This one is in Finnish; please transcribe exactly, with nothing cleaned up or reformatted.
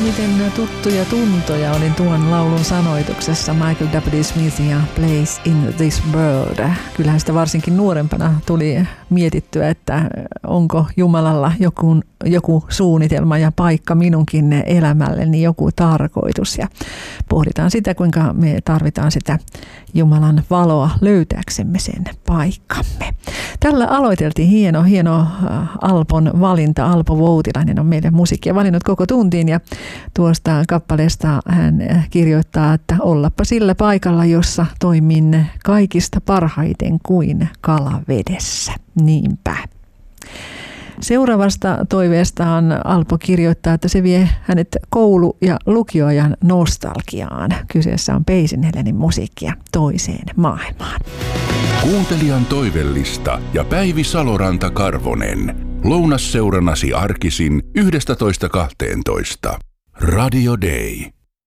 miten tuttuja tuntoja oli tuon laulun sanoituksessa Michael W. Smith ja Place in this World. Kyllähän sitä varsinkin nuorempana tuli mietittyä, että onko Jumalalla joku, joku suunnitelma ja paikka minunkin elämälleni, joku tarkoitus. Ja pohditaan sitä, kuinka me tarvitaan sitä Jumalan valoa löytääksemme sen paikkamme. Tällä aloiteltiin hieno, hieno Alpon valinta. Alpo Voutilainen on meille musiikkia valinnut koko tuntiin ja tuosta kappaleesta hän kirjoittaa, että ollappa sillä paikalla, jossa toimin kaikista parhaiten kuin kala vedessä. Niinpä. Seuraavasta toiveestaan Alpo kirjoittaa, että se vie hänet koulu- ja lukioajan nostalgiaan. Kyseessä on Peisin Helenin musiikkia toiseen maailmaan. Kuuntelijan toivellista ja Päivi Saloranta-Karvonen. Lounasseurannasi arkisin yhdestätoista kahteentoista. Radio Day.